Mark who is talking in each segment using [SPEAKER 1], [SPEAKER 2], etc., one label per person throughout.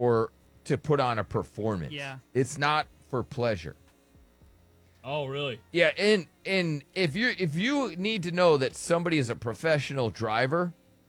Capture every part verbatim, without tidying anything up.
[SPEAKER 1] for to put on a performance.
[SPEAKER 2] Yeah.
[SPEAKER 1] It's not for pleasure.
[SPEAKER 3] Oh, really?
[SPEAKER 1] Yeah, and and if you if you need to know that somebody is a professional driver,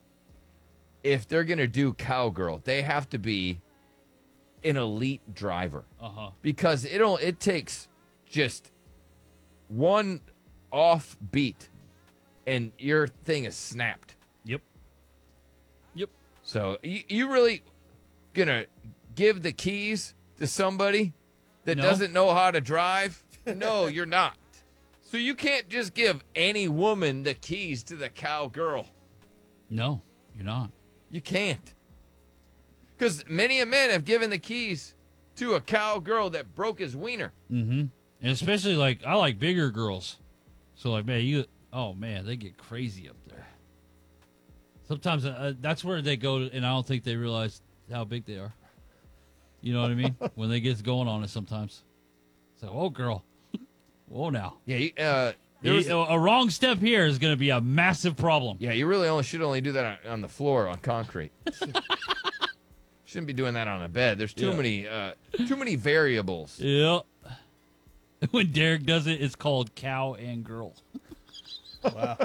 [SPEAKER 1] if they're gonna do cowgirl, they have to be an elite driver.
[SPEAKER 3] Uh-huh.
[SPEAKER 1] Because it'll it takes just one off beat and your thing is snapped.
[SPEAKER 3] Yep. Yep.
[SPEAKER 1] So you, you really gonna give the keys to somebody that
[SPEAKER 3] No.
[SPEAKER 1] doesn't know how to drive? No, you're not. So you can't just give any woman the keys to the cowgirl.
[SPEAKER 3] No, you're not.
[SPEAKER 1] You can't. Because many a man have given the keys to a cowgirl that broke his wiener.
[SPEAKER 3] Mm-hmm. And especially, like, I like bigger girls. So, like, man, you, oh, man, they get crazy up there. Sometimes uh, that's where they go, to, and I don't think they realize how big they are. You know what I mean? When they get going on it sometimes. It's like, oh, girl. Whoa, now.
[SPEAKER 1] Yeah, you, uh, there was
[SPEAKER 3] a, a wrong step here is going to be a massive problem.
[SPEAKER 1] yeah, you really only should only do that on, on the floor on concrete. Shouldn't be doing that on a bed. There's too
[SPEAKER 3] Yeah.
[SPEAKER 1] many, uh, too many variables.
[SPEAKER 3] Yep. When Derek does it, it's called cow and girl.
[SPEAKER 4] Wow.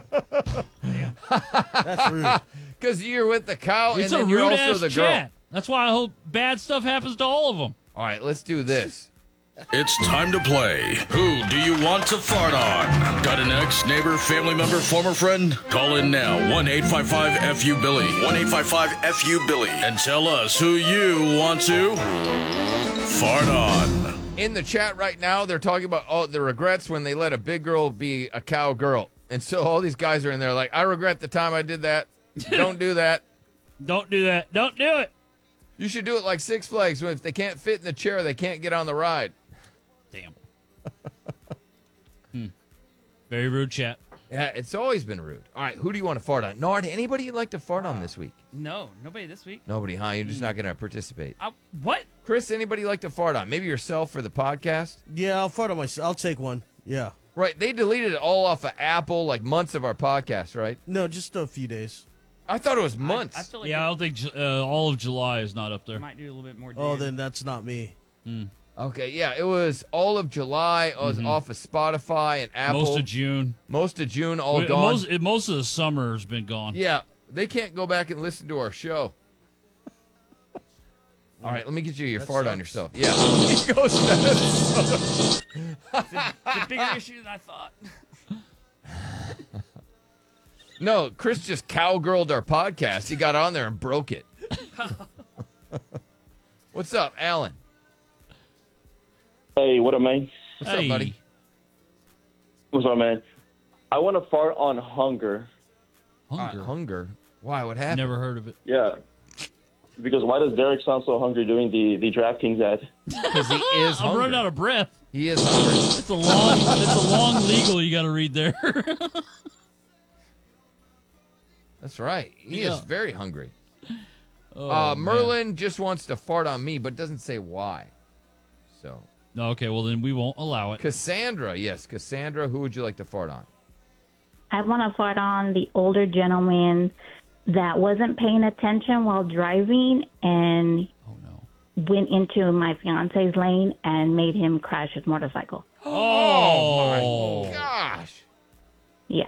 [SPEAKER 4] That's rude.
[SPEAKER 1] Because you're with the cow
[SPEAKER 3] It's
[SPEAKER 1] and
[SPEAKER 3] a
[SPEAKER 1] then you're
[SPEAKER 3] rude
[SPEAKER 1] also
[SPEAKER 3] ass
[SPEAKER 1] the girl.
[SPEAKER 3] chat. That's why I hope bad stuff happens to all of them.
[SPEAKER 1] All right, let's do this.
[SPEAKER 5] It's time to play. Who do you want to fart on? Got an ex, neighbor, family member, former friend? Call in now. one eight five five F U Billy. one eight five five F U Billy. And tell us who you want to fart on.
[SPEAKER 1] In the chat right now, they're talking about oh the regrets when they let a big girl be a cowgirl. And so all these guys are in there like, I regret the time I did that. Don't do that.
[SPEAKER 3] Don't do that. Don't do it.
[SPEAKER 1] You should do it like Six Flags. If they can't fit in the chair, they can't get on the ride.
[SPEAKER 3] Damn. hmm. Very rude chat.
[SPEAKER 1] Yeah, it's always been rude. All right, who do you want to fart on? Nard, anybody you'd like to fart on this week?
[SPEAKER 2] No, nobody this week.
[SPEAKER 1] Nobody, huh? You're just not going to participate.
[SPEAKER 2] I, what?
[SPEAKER 1] Chris, anybody you'd like to fart on? Maybe yourself for the podcast?
[SPEAKER 4] Yeah, I'll fart on myself. I'll take one. Yeah.
[SPEAKER 1] Right, they deleted it all off of Apple, like months of our podcast, right?
[SPEAKER 4] No, just a few days.
[SPEAKER 1] I thought it was months.
[SPEAKER 2] I, I feel like
[SPEAKER 3] Yeah, I don't think Ju- uh, all of July is not up
[SPEAKER 2] I
[SPEAKER 3] there.
[SPEAKER 2] might do a little bit more.
[SPEAKER 4] Oh,
[SPEAKER 2] damage.
[SPEAKER 4] then that's not me.
[SPEAKER 1] Okay, yeah, it was all of July. It was off of Spotify and Apple.
[SPEAKER 3] Most of June.
[SPEAKER 1] Most of June, all
[SPEAKER 3] Wait,
[SPEAKER 1] gone.
[SPEAKER 3] Most, it- most of the summer has been gone.
[SPEAKER 1] Yeah, they can't go back and listen to our show. All right, let me get you your
[SPEAKER 4] That
[SPEAKER 1] fart on
[SPEAKER 4] sucks.
[SPEAKER 1] yourself. Yeah. He goes,
[SPEAKER 2] it's a bigger issue than I thought.
[SPEAKER 1] no, Chris just cowgirled our podcast. He got on there and broke it. What's up, Alan?
[SPEAKER 6] Hey, what up, man?
[SPEAKER 1] What's
[SPEAKER 3] Hey.
[SPEAKER 1] up, buddy?
[SPEAKER 6] What's up, man? I want to fart on hunger.
[SPEAKER 3] Hunger.
[SPEAKER 1] Uh, hunger. Why? What happened?
[SPEAKER 3] Never heard of it.
[SPEAKER 6] Yeah. Because why does Derek sound so hungry doing the, the DraftKings ad?
[SPEAKER 1] Because he is
[SPEAKER 3] I'm running
[SPEAKER 1] hungry.
[SPEAKER 3] out of breath.
[SPEAKER 1] He is hungry.
[SPEAKER 3] It's a long, it's a long legal you got to read there.
[SPEAKER 1] That's right. He
[SPEAKER 3] Yeah.
[SPEAKER 1] is very hungry.
[SPEAKER 3] Oh,
[SPEAKER 1] uh,
[SPEAKER 3] man.
[SPEAKER 1] Merlin just wants to fart on me, but doesn't say why. So,
[SPEAKER 3] No, okay, well then we won't allow it.
[SPEAKER 1] Cassandra, yes, Cassandra, who would you like to fart on?
[SPEAKER 7] I want to fart on the older gentleman that wasn't paying attention while driving and
[SPEAKER 3] Oh no.
[SPEAKER 7] went into my fiance's lane and made him crash his motorcycle.
[SPEAKER 3] Oh,
[SPEAKER 1] my gosh.
[SPEAKER 7] Yeah.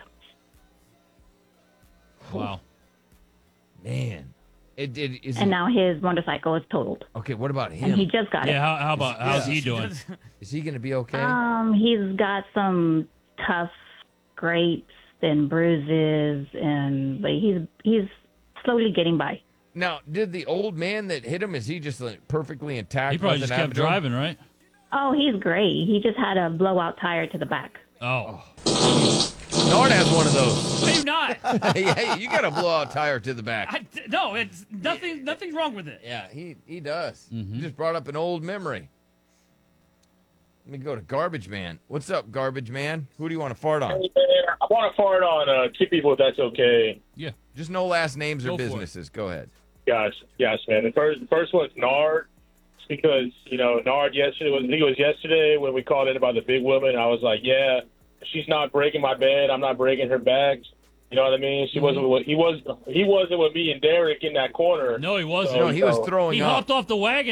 [SPEAKER 3] Wow.
[SPEAKER 1] Man. It did. Is
[SPEAKER 7] And
[SPEAKER 1] he,
[SPEAKER 7] now his motorcycle is totaled.
[SPEAKER 1] okay, what about
[SPEAKER 7] And he
[SPEAKER 1] him?
[SPEAKER 7] just got
[SPEAKER 3] Yeah,
[SPEAKER 7] it.
[SPEAKER 3] how, how about how's he doing?
[SPEAKER 1] Is he going to be okay?
[SPEAKER 7] Um, he's got some tough scrapes and bruises, and but he's he's slowly getting by.
[SPEAKER 1] Now, did the old man that hit him, is he just like, perfectly intact?
[SPEAKER 3] He probably
[SPEAKER 1] nothing
[SPEAKER 3] just kept
[SPEAKER 1] happened to him?
[SPEAKER 3] driving, right?
[SPEAKER 7] Oh, he's great. He just had a blowout tire to the back.
[SPEAKER 3] Oh.
[SPEAKER 1] Nard has one of those.
[SPEAKER 2] I do not.
[SPEAKER 1] Hey, you got a blowout tire to the back.
[SPEAKER 2] I, no, it's nothing. Nothing's wrong with it.
[SPEAKER 1] Yeah, he, he does.
[SPEAKER 3] Mm-hmm.
[SPEAKER 1] You just brought up an old memory. Let me go to Garbage Man. What's up, Garbage Man? Who do you want to fart on?
[SPEAKER 6] I want to fart on uh, two people, if that's okay.
[SPEAKER 3] Yeah.
[SPEAKER 1] Just no last names or
[SPEAKER 3] Go for it.
[SPEAKER 1] businesses. Go ahead.
[SPEAKER 6] Yes, yes, man. The first, the first one's Nard. It's because, you know, Nard yesterday, was, I think it was yesterday when we called in about the big woman. I was like, yeah, she's not breaking my bed. I'm not breaking her bags. You know what I mean? She wasn't with, he was he wasn't with me and Derek in that corner.
[SPEAKER 3] No, he wasn't.
[SPEAKER 1] No, he was
[SPEAKER 6] so-
[SPEAKER 1] throwing
[SPEAKER 3] He
[SPEAKER 1] up.
[SPEAKER 3] hopped off the wagon